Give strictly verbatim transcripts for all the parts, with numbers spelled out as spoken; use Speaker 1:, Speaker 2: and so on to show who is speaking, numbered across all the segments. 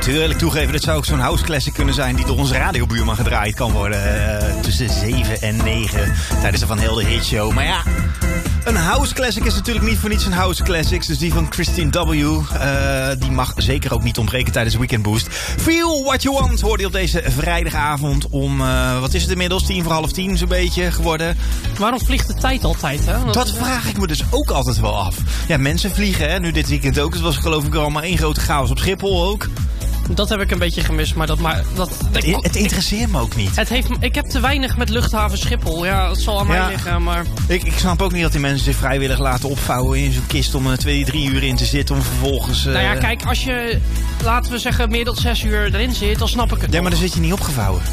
Speaker 1: moet eerlijk toegeven, dit zou ook zo'n house classic kunnen zijn die door onze radiobuurman gedraaid kan worden. Uh, tussen zeven en negen tijdens de Van Helden Hit Show. Maar ja, een house classic is natuurlijk niet voor niets een house classics. Dus die van Christine W. Uh, die mag zeker ook niet ontbreken tijdens Weekend Boost. Feel What You Want hoorde je op deze vrijdagavond om, uh, wat is het inmiddels, tien voor half tien zo'n beetje geworden.
Speaker 2: Waarom vliegt de tijd altijd, hè?
Speaker 1: Dat, dat vraag ik me dus ook altijd wel af. Ja, mensen vliegen, hè. Nu dit weekend ook. Het was geloof ik allemaal één grote chaos op Schiphol ook.
Speaker 2: Dat heb ik een beetje gemist, maar dat... Maar, dat,
Speaker 1: het,
Speaker 2: ik,
Speaker 1: het interesseert me ook niet.
Speaker 2: Het heeft, ik heb te weinig met luchthaven Schiphol. Ja, dat zal aan mij ja, liggen, maar...
Speaker 1: Ik, ik snap ook niet dat die mensen zich vrijwillig laten opvouwen in zo'n kist om er twee, drie uur in te zitten om vervolgens... Uh...
Speaker 2: Nou ja, kijk, als je, laten we zeggen, meer dan zes uur erin zit, dan snap ik het.
Speaker 1: Ja, maar dan zit je niet opgevouwen.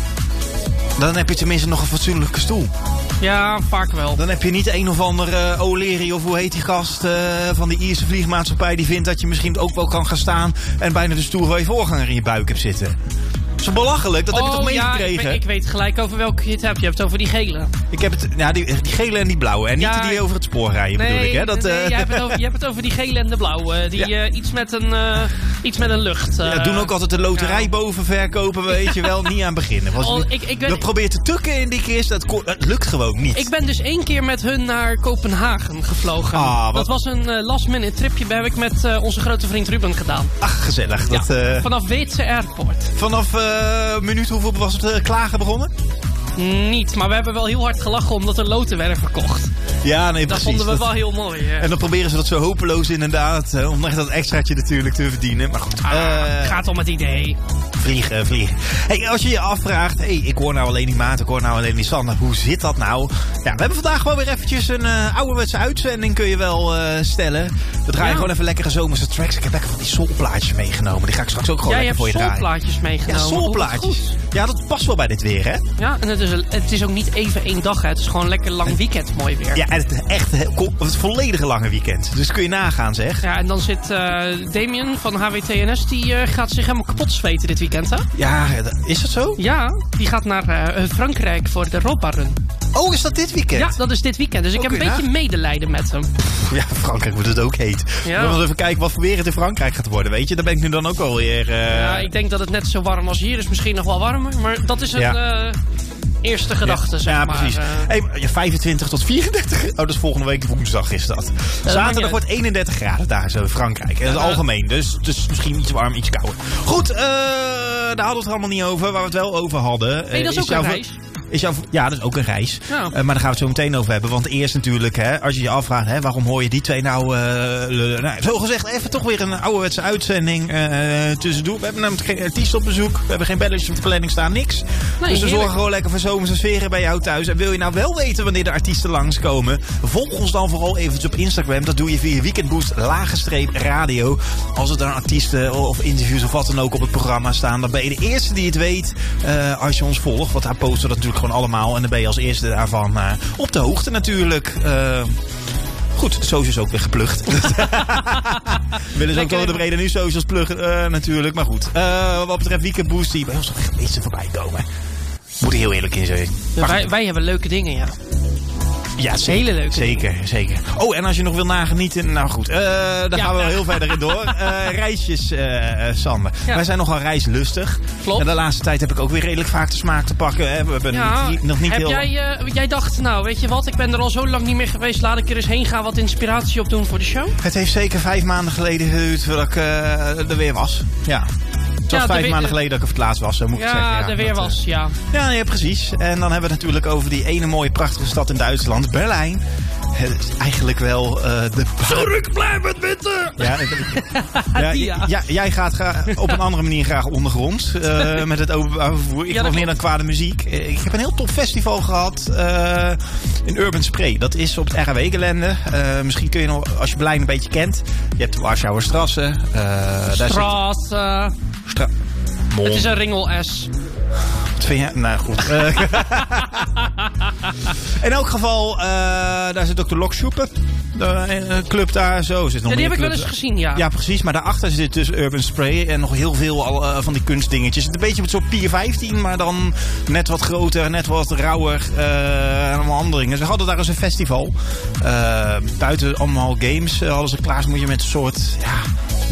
Speaker 1: Dan heb je tenminste nog een fatsoenlijke stoel.
Speaker 2: Ja, vaak wel.
Speaker 1: Dan heb je niet een of ander uh, O'Leary of hoe heet die gast uh, van die Ierse vliegmaatschappij die vindt dat je misschien ook wel kan gaan staan en bijna de stoel van je voorganger in je buik hebt zitten. Dat is belachelijk, dat oh, heb je toch meegekregen?
Speaker 2: Ja, ik, ik weet gelijk over welke je het hebt. Je hebt het over die gele.
Speaker 1: Ik heb het, ja, die, die gele en die blauwe. En niet ja, die over het spoor rijden, nee, bedoel ik. Hè? Dat,
Speaker 2: nee,
Speaker 1: uh...
Speaker 2: je, hebt het over, je hebt het over die gele en de blauwe. Die ja. uh, iets, met een, uh, iets met een lucht. Uh,
Speaker 1: ja, doen ook altijd de loterij ja. boven verkopen, weet je wel. Niet aan beginnen. Was oh, ik, ik ben... We proberen te tukken in die kist, dat, dat lukt gewoon niet.
Speaker 2: Ik ben dus één keer met hun naar Kopenhagen gevlogen. Ah, wat... Dat was een uh, last minute tripje. Dat heb ik met uh, onze grote vriend Ruben gedaan.
Speaker 1: Ach, gezellig. Dat,
Speaker 2: ja,
Speaker 1: uh...
Speaker 2: vanaf Weetse Airport.
Speaker 1: Vanaf uh, minuut hoeveel was het uh, klagen begonnen?
Speaker 2: Niet, maar we hebben wel heel hard gelachen omdat er loten werden verkocht.
Speaker 1: Ja, nee,
Speaker 2: dat
Speaker 1: precies.
Speaker 2: vonden we
Speaker 1: dat...
Speaker 2: wel heel mooi. Ja.
Speaker 1: En dan proberen ze dat zo hopeloos inderdaad, uh, om echt dat extraatje natuurlijk te verdienen. Maar goed.
Speaker 2: Ah,
Speaker 1: uh...
Speaker 2: gaat om het idee.
Speaker 1: Vliegen, vliegen. Hey, als je je afvraagt, hey, ik hoor nou alleen die Maat, ik hoor nou alleen die Sander. Hoe zit dat nou? Ja, we hebben vandaag gewoon weer eventjes een uh, ouderwetse uitzending, kun je wel uh, stellen. We draaien ja. gewoon even lekkere zomerse tracks. Ik heb lekker van die soulplaatjes meegenomen. Die ga ik straks ook gewoon ja, lekker voor je draaien.
Speaker 2: Ja, je hebt soulplaatjes meegenomen.
Speaker 1: Ja, soulplaatjes. Ja, dat past wel bij dit weer, hè?
Speaker 2: Ja, en het is, het is ook niet even één dag, hè. Het is gewoon lekker lang weekend, mooi weer.
Speaker 1: Ja, en het echt het volledige lange weekend. Dus kun je nagaan, zeg.
Speaker 2: Ja, en dan zit uh, Damien van H W T N S, die uh, gaat zich helemaal kapot zweten dit weekend, hè?
Speaker 1: Ja, is dat zo?
Speaker 2: Ja, die gaat naar uh, Frankrijk voor de Ropa Run.
Speaker 1: Oh, is dat dit weekend?
Speaker 2: Ja, dat is dit weekend. Dus ik okay, heb een beetje medelijden met hem.
Speaker 1: Ja, Frankrijk moet het ook heet. Ja. We moeten even kijken wat voor weer het in Frankrijk gaat worden, weet je. Daar ben ik nu dan ook alweer... Uh...
Speaker 2: Ja, ik denk dat het net zo warm als hier is. Misschien nog wel warmer. Maar dat is een... Ja. Uh, eerste gedachte,
Speaker 1: ja,
Speaker 2: zeg
Speaker 1: ja,
Speaker 2: maar.
Speaker 1: Precies. Uh, hey, vijfentwintig tot vierendertig. Oh, dat is volgende week woensdag is dat. Uh, Zaterdag wordt eenendertig graden daar zo in Frankrijk. En dat is uh, algemeen. Dus, dus misschien iets warm, iets kouder. Goed, uh, daar hadden we het er allemaal niet over. Waar we het wel over hadden.
Speaker 2: Nee, dat is, is ook een reis.
Speaker 1: Is jouw, ja, dat is ook een reis. Ja. Uh, maar daar gaan we het zo meteen over hebben. Want eerst natuurlijk, hè, als je je afvraagt, hè, waarom hoor je die twee nou... Uh, nou zo gezegd, even toch weer een ouderwetse uitzending uh, tussendoor. We hebben namelijk geen artiest op bezoek. We hebben geen belletjes op de planning staan, niks. Nee, dus we zorgen gewoon lekker voor zomerse sferen bij jou thuis. En wil je nou wel weten wanneer de artiesten langskomen? Volg ons dan vooral eventjes op Instagram. Dat doe je via Weekend Boost lagenstreep radio. Als er dan artiesten of interviews of wat dan ook op het programma staan, dan ben je de eerste die het weet uh, als je ons volgt. Want daar posten we dat natuurlijk gewoon allemaal. En dan ben je als eerste daarvan uh, op de hoogte natuurlijk. Uh, goed, de socials ook weer geplukt. We willen ze ook wel de brede nu socials pluggen uh, natuurlijk. Maar goed, uh, wat betreft Weekend Boost, die bij ons nog echt beetje voorbij komen. Moet er heel eerlijk in zijn.
Speaker 2: Ja, wij, wij hebben leuke dingen, ja.
Speaker 1: Ja, zeker,
Speaker 2: hele leuk.
Speaker 1: Zeker, zeker. Oh, en als je nog wil nagenieten, nou goed, uh, daar ja, gaan we wel heel verder in door. Uh, reisjes, uh, Sander. Ja. Wij zijn nogal reislustig.
Speaker 2: Klopt.
Speaker 1: En de laatste tijd heb ik ook weer redelijk vaak de smaak te pakken. Hè. We hebben
Speaker 2: ja,
Speaker 1: niet, nog niet
Speaker 2: heb
Speaker 1: heel...
Speaker 2: Jij, uh, jij dacht, nou, weet je wat, ik ben er al zo lang niet meer geweest. Laat ik er eens heen gaan, wat inspiratie op doen voor de show.
Speaker 1: Het heeft zeker vijf maanden geleden geduurd voordat ik uh, er weer was. Ja. Het was ja, vijf weer, maanden geleden dat ik er voor het laatst was, moet
Speaker 2: ja,
Speaker 1: ik zeggen. Ja,
Speaker 2: er weer
Speaker 1: dat,
Speaker 2: was, ja.
Speaker 1: Ja, nee, precies. En dan hebben we het natuurlijk over die ene mooie prachtige stad in Duitsland, Berlijn. Het is eigenlijk wel uh, de...
Speaker 2: Terug blijven witte!
Speaker 1: Ja, ja, ja, ja, jij gaat gra- op een andere manier graag ondergronds uh, met het openbaar vervoer. Ik ja, nog meer dan qua de muziek. Ik heb een heel tof festival gehad uh, in Urban Spray. Dat is op het R A W-gelände. Uh, misschien kun je nog, als je Berlijn een beetje kent. Je hebt de Warschauer Straße. Uh,
Speaker 2: Straße.
Speaker 1: Stra-
Speaker 2: Het is een ringel S.
Speaker 1: Wat vind je? Nou goed. In elk geval, uh, daar zit ook de Lokshoepen. De uh, club daar zo. Zit nog
Speaker 2: ja, die heb ik
Speaker 1: club.
Speaker 2: wel eens gezien, ja.
Speaker 1: Ja, precies. Maar daarachter zit dus Urban Spray. En nog heel veel al, uh, van die kunstdingetjes. Een beetje met zo'n Pier vijftien. Maar dan net wat groter, net wat rauwer. Uh, en allemaal andere dingen. Ze hadden daar eens een festival. Uh, buiten allemaal games uh, hadden ze klaar. Moet je met een soort... Ja,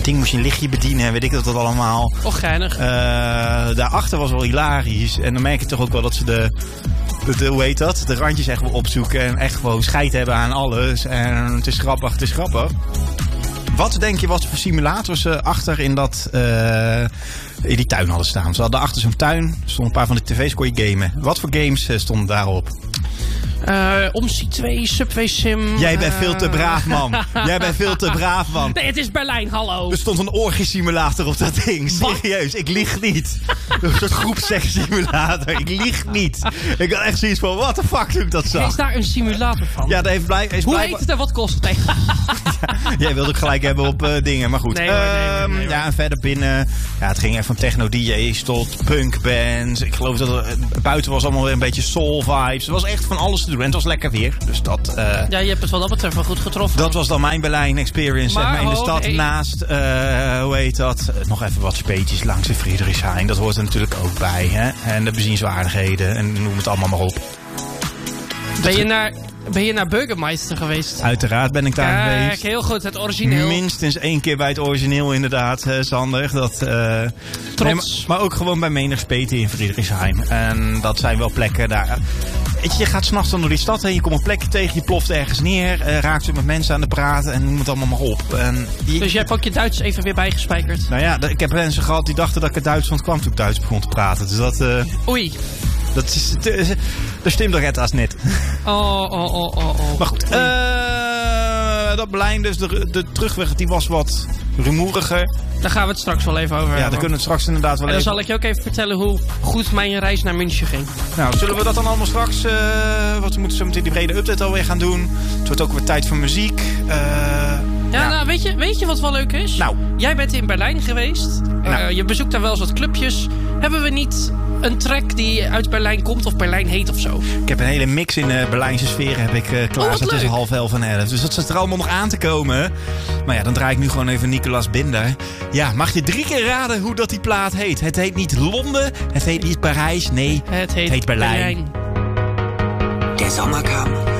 Speaker 1: ding moest je een lichtje bedienen en weet ik dat dat allemaal.
Speaker 2: Och, geinig.
Speaker 1: Uh, daarachter was wel hilarisch. En dan merk je toch ook wel dat ze de... De, hoe heet dat? De randjes echt wel opzoeken. En echt gewoon scheid hebben aan alles. En het is grappig, het is grappig. Wat denk je wat voor simulators ze achter in, dat, uh, in die tuin hadden staan? Ze hadden achter zo'n tuin, er stonden een paar van de tv's, kon je gamen. Wat voor games stonden daarop?
Speaker 2: Uh, Omsi twee, Subway Sim.
Speaker 1: Jij bent uh... veel te braaf, man. Jij bent veel te braaf, man.
Speaker 2: Nee, het is Berlijn, hallo.
Speaker 1: Er stond een orgie-simulator op dat ding. Serieus, ik lieg niet. Een soort groepseks-simulator. Ik lieg niet. Ik had echt zoiets van, what the fuck toen ik dat zag.
Speaker 2: Is daar een simulator van?
Speaker 1: Ja, dat heeft blij, is
Speaker 2: Hoe
Speaker 1: blij...
Speaker 2: heet het en wat kost het? Nee.
Speaker 1: Ja, jij wilde ook gelijk hebben op uh, dingen, maar goed.
Speaker 2: Nee, hoor, nee, hoor, nee, hoor.
Speaker 1: Ja, en verder binnen. Ja, het ging echt van techno-D J's tot punkbands. Ik geloof dat er, buiten was allemaal weer een beetje soul vibes. Er was echt van alles te doen. En het was lekker weer. Dus dat... Uh,
Speaker 2: ja, je hebt het wat dat betreft wel goed getroffen.
Speaker 1: Dat was dan mijn Berlijn experience. Maar, zeg maar in de stad
Speaker 2: hey.
Speaker 1: naast, uh, hoe heet dat? Nog even wat speetjes langs de Friedrichshain. Dat hoort er natuurlijk ook bij. Hè? En de bezienswaardigheden. En noem het allemaal maar op.
Speaker 2: Ben je naar... Ben je naar Burgermeister geweest?
Speaker 1: Uiteraard ben ik daar
Speaker 2: Kijk,
Speaker 1: geweest.
Speaker 2: Heel goed, het origineel.
Speaker 1: Minstens één keer bij het origineel inderdaad, uh, Sander. Dat, uh,
Speaker 2: Trots.
Speaker 1: Nee, maar, maar ook gewoon bij menig speten in Friedrichshain. En dat zijn wel plekken daar. Weet je, je gaat s'nachts dan door die stad heen. Je komt een plekje tegen, je ploft ergens neer. Uh, raakt je met mensen aan de praten en noem het allemaal maar op. En je,
Speaker 2: dus jij hebt ook je Duits even weer bijgespijkerd?
Speaker 1: Nou ja, ik heb mensen gehad die dachten dat ik uit Duitsland kwam toen ik Duits begon te praten. Dus dat... Uh,
Speaker 2: Oei.
Speaker 1: Dat is... Dat stimmt toch etwas net.
Speaker 2: Oh, oh, oh, oh, oh.
Speaker 1: Maar goed. Uh, dat Berlijn, dus de, de terugweg, die was wat rumoeriger.
Speaker 2: Daar gaan we het straks wel even over
Speaker 1: Ja,
Speaker 2: hebben.
Speaker 1: daar kunnen we het straks inderdaad wel
Speaker 2: en dan
Speaker 1: even...
Speaker 2: zal ik je ook even vertellen hoe goed mijn reis naar München ging.
Speaker 1: Nou, zullen we dat dan allemaal straks... Uh, wat we moeten zo meteen die brede update alweer gaan doen. Het wordt ook weer tijd voor muziek. Uh,
Speaker 2: ja, ja, nou, weet je, weet je wat wel leuk is?
Speaker 1: Nou. Jij
Speaker 2: bent in Berlijn geweest. Nou. Uh, je bezoekt daar wel eens wat clubjes. Hebben we niet een track die uit Berlijn komt of Berlijn heet of zo?
Speaker 1: Ik heb een hele mix in de uh, Berlijnse sfeer heb ik uh, klaar.
Speaker 2: Oh,
Speaker 1: dat tussen half elf en elf. Dus dat zit er allemaal nog aan te komen. Maar ja, dan draai ik nu gewoon even Nicolas Binder. Ja, mag je drie keer raden hoe dat die plaat heet? Het heet niet Londen, het heet niet Parijs. Nee,
Speaker 2: het heet,
Speaker 1: het heet Berlijn.
Speaker 2: Berlijn.
Speaker 3: Der Sommer kam.